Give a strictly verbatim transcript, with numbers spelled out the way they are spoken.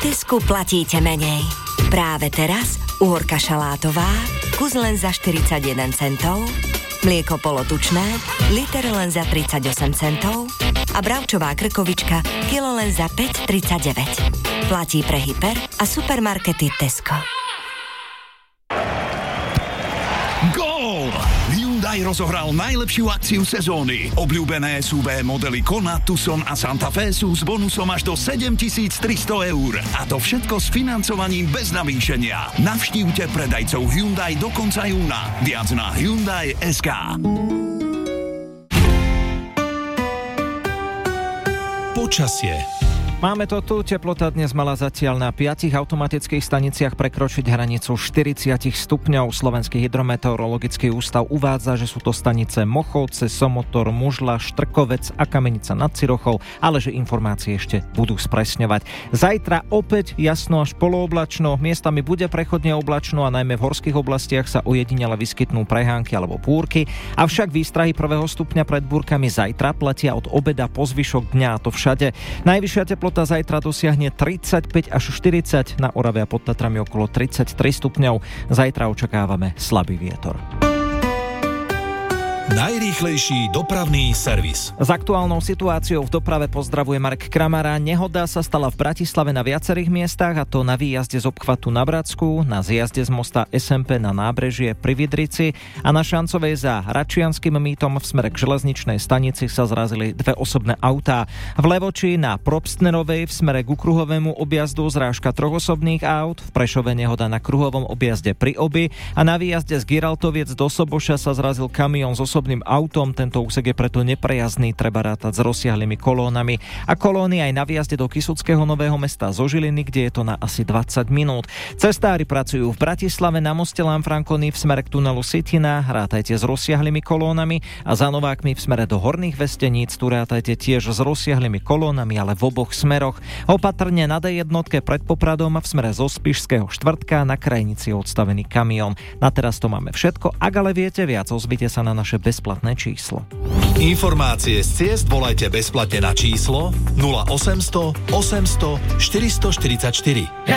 Tesku platíte menej. Práve teraz uhorka šalátová, kus len za štyridsaťjeden centov, mlieko polotučné, liter len za tridsaťosem centov a bravčová krkovička kilo len za päť tridsaťdeväť. Platí pre hyper a supermarkety Tesco. Gól! Hyundai rozohral najlepšiu akciu sezóny. Obľúbené es ú vé modely Kona, Tucson a Santa Fe sú s bonusom až do sedemtisíctristo eur. A to všetko s financovaním bez navýšenia. Navštívte predajcov Hyundai do konca júna. Viac na Hyundai bodka es ká. Počasie. Máme to tu, teplota dnes mala zatiaľ na piatich automatických staniciach prekročiť hranicu štyridsať stupňov. Slovenský hydrometeorologický ústav uvádza, že sú to stanice Mochovce, Somotor, Mužla, Štrkovec a Kamenica nad Cirochou, ale že informácie ešte budú spresňovať. Zajtra opäť jasno až polooblačno, miestami bude prechodne oblačno a najmä v horských oblastiach sa ojedinele vyskytnú prehánky alebo búrky, avšak výstrahy prvého stupňa pred búrkami zajtra platia od obeda po zvyšok dňa, a to všade. Najvyššia teplota Teplota zajtra dosiahne tridsaťpäť až štyridsať, na Orave a pod Tatrami okolo tridsaťtri stupňov. Zajtra očakávame slabý vietor. Najrýchlejší dopravný servis. S aktuálnou situáciou v doprave pozdravuje Marek Kramara. Nehoda sa stala v Bratislave na viacerých miestach, a to na výjazde z obchvatu na Bratsku, na zjazde z mosta es em pé na Nábrežie pri Vidrici a na Šancovej za Račianskym mýtom v smere k železničnej stanici sa zrazili dve osobné autá. V Levoči na Probstnerovej v smere k kruhovému objazdu zrážka troch osobných aut, v Prešove nehoda na kruhovom objazde pri Obi a na výjazde z Giraltoviec do Soboša sa zrazil kamión z osobným autom. Tento úsek je preto neprejazdný, treba rátať s rozsiahlými kolónami a kolóny aj na výjazde do Kysuckého Nového Mesta zo Žiliny, kde je to na asi dvadsať minút. Cestári pracujú v Bratislave na moste Lanfranconi v smere k tunelu Sitina, rátajte s rozsiahlými kolónami, a za Novákmi v smere do Horných Vesteníc tu rátajte tiež s rozsiahlými kolónami, ale v oboch smeroch. Opatrne na dé jednotke pred Popradom v smere zo Spišského Štvrtka na krajnici je odstavený kamión. Na teraz to máme všetko. Ak ale viete viac, ozvite sa na naše bezplatné číslo. Informácie z ciest volajte bezplatne na číslo nula osemsto osemsto štyristoštyridsaťštyri.